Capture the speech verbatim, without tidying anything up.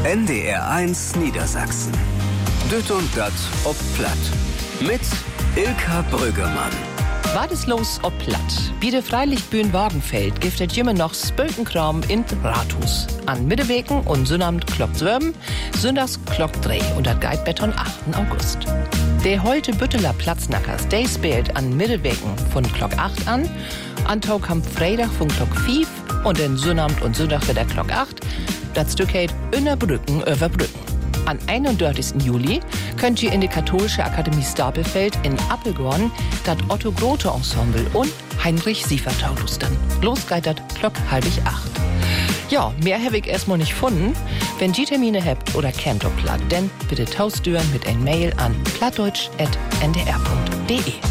N D R eins Niedersachsen. Düt und dat ob Platt. Mit Ilka Brüggemann. War das los ob Platt? Biede Freilichtbühn Wagenfeld giftet jimmer noch Spökenkram in Rathus. An Mitteweken und Sonnabend Glock zwölf, Sonntags Glock drei und dat Geitbett am achten August. Der heute Bütteler Platznackers, der spielt an Mitteweken von Glock acht an, an Tag am Freitag von Glock fünf und den Sonnabend und Sonntag wieder Glock acht. Das Stück heißt Inner Brücken über Brücken. Am einunddreißigsten Juli könnt ihr in die Katholische Akademie Stapelfeld in Appelgorn das Otto Grote Ensemble und Heinrich Sievertau lustern. Los geht das Glock halbig acht. Ja, mehr habe ich erstmal nicht gefunden. Wenn ihr Termine habt oder kennt ob Platt, dann bitte tausdüren mit ein Mail an plattdeutsch at n d r punkt d e.